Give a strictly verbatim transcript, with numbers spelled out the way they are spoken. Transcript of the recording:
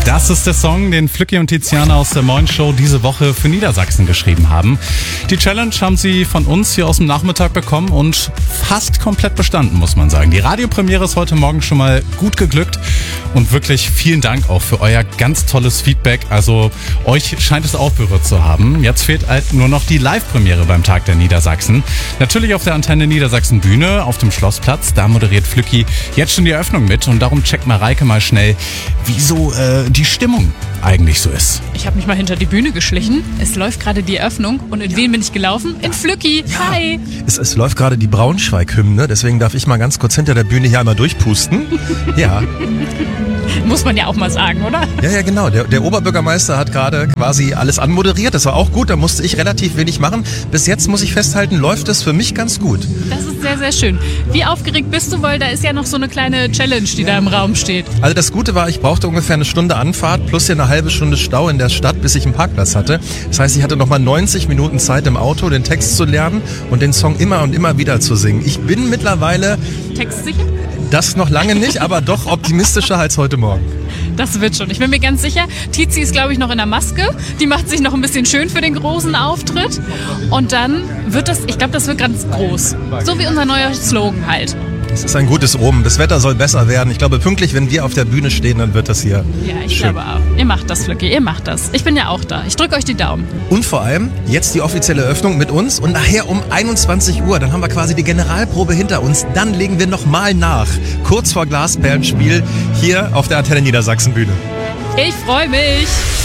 Das ist der Song, den Flücki und Tiziana aus der Moin Show diese Woche für Niedersachsen geschrieben haben. Die Challenge haben sie von uns hier aus dem Nachmittag bekommen und fast komplett bestanden, muss man sagen. Die Radiopremiere ist heute Morgen schon mal gut geglückt und wirklich vielen Dank auch für euer ganz tolles Feedback. Also euch scheint es auch berührt zu haben. Jetzt fehlt halt nur noch die Live-Premiere beim Tag der Niedersachsen. Natürlich auf der Antenne Niedersachsen Bühne auf dem Schlossplatz. Da moderiert Flücki jetzt schon die Eröffnung mit und darum checkt Mareike mal schnell, wieso äh, die Stimmung eigentlich so ist. Ich habe mich mal hinter die Bühne geschlichen. Es läuft gerade die Eröffnung. Und in wen bin ich gelaufen? In Flücki. Hi. Es, es läuft gerade die Braunschweig-Hymne, deswegen darf ich mal ganz kurz hinter der Bühne hier einmal durchpusten. Ja. Muss man ja auch mal sagen, oder? Ja, ja, genau. Der, der Oberbürgermeister hat gerade quasi alles anmoderiert. Das war auch gut, da musste ich relativ wenig machen. Bis jetzt muss ich festhalten, läuft es für mich ganz gut. Das ist sehr, sehr schön. Wie aufgeregt bist du? Weil da ist ja noch so eine kleine Challenge, die da im Raum steht. Also das Gute war, ich brauchte ungefähr eine Stunde Anfahrt plus hier eine halbe Stunde Stau in der Stadt, bis ich einen Parkplatz hatte. Das heißt, ich hatte nochmal neunzig Minuten Zeit im Auto, den Text zu lernen und den Song immer und immer wieder zu singen. Ich bin mittlerweile... Textsicher? Das noch lange nicht, aber doch optimistischer als heute Morgen. Das wird schon. Ich bin mir ganz sicher. Tizi ist, glaube ich, noch in der Maske. Die macht sich noch ein bisschen schön für den großen Auftritt. Und dann wird das, ich glaube, das wird ganz groß. So wie unser neuer Slogan halt. Es ist ein gutes Omen. Das Wetter soll besser werden. Ich glaube, pünktlich, wenn wir auf der Bühne stehen, dann wird das hier Ja, ich schön. glaube auch. Ihr macht das, Flücki. Ihr macht das. Ich bin ja auch da. Ich drücke euch die Daumen. Und vor allem jetzt die offizielle Eröffnung mit uns und nachher um einundzwanzig Uhr, dann haben wir quasi die Generalprobe hinter uns. Dann legen wir nochmal nach. Kurz vor Glasperlenspiel hier auf der Antenne Niedersachsen Bühne. Ich freue mich.